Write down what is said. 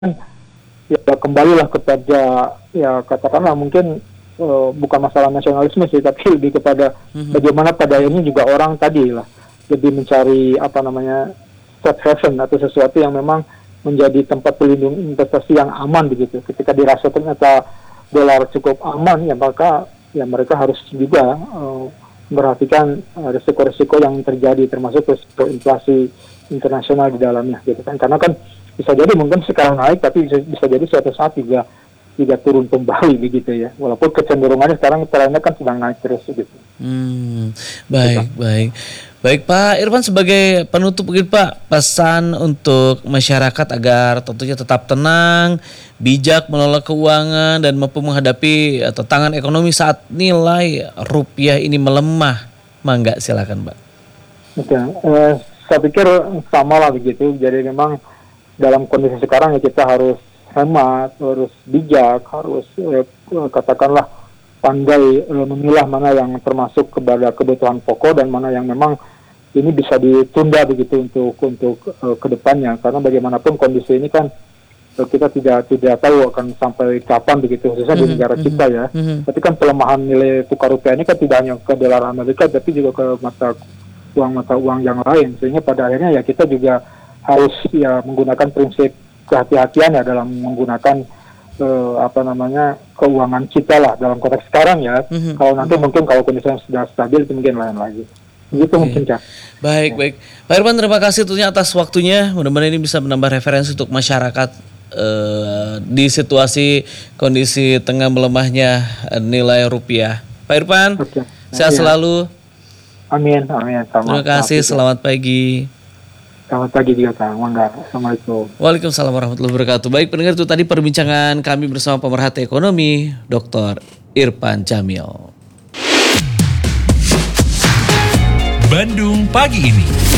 ya kembalilah kepada, ya katakanlah mungkin bukan masalah nasionalisme sih, tapi lebih kepada bagaimana pada akhirnya juga orang tadi lah lebih mencari apa namanya safe haven atau sesuatu yang memang menjadi tempat pelindung investasi yang aman begitu. Ketika dirasa ternyata dolar cukup aman, ya maka ya mereka harus juga memperhatikan risiko-risiko yang terjadi, termasuk risiko inflasi internasional di dalamnya gitu kan. Karena kan bisa jadi mungkin sekarang naik, tapi bisa jadi suatu saat juga tidak turun kembali begitu ya. Walaupun kecenderungannya sekarang trennya kan sedang naik terus gitu. Baik. Baik Pak Irfan, sebagai penutup mungkin Pak, pesan untuk masyarakat agar tentunya tetap tenang, bijak mengelola keuangan dan mampu menghadapi tantangan ekonomi saat nilai rupiah ini melemah. Mangga silakan Pak. Oke, saya pikir sama lah begitu. Jadi memang dalam kondisi sekarang ya kita harus hemat, harus bijak, harus katakanlah pandai memilah mana yang termasuk kepada kebutuhan pokok dan mana yang memang ini bisa ditunda begitu untuk kedepannya, karena bagaimanapun kondisi ini kan kita tidak tahu akan sampai kapan begitu, khususnya di negara kita ya. Tapi kan pelemahan nilai tukar rupiah ini kan tidak hanya ke dolar Amerika tapi juga ke mata uang yang lain, sehingga pada akhirnya ya kita juga harus ya menggunakan prinsip kehati-hatian ya dalam menggunakan keuangan kita lah dalam konteks sekarang ya. Kalau nanti mungkin kalau kondisinya sudah stabil itu mungkin lain lagi. Begitu mungkin Cak. Baik. Pak Irfan, terima kasih tentunya atas waktunya. Mudah-mudahan ini bisa menambah referensi untuk masyarakat di situasi kondisi tengah melemahnya nilai rupiah. Pak Irfan, sehat selalu. Amin. Terima kasih. Selamat pagi. Selamat pagi juga Kang. Assalamualaikum. Waalaikumsalam warahmatullahi wabarakatuh. Baik pendengar, itu tadi perbincangan kami bersama pemerhati ekonomi Dr. Irfan Jamil. Bandung Pagi Ini.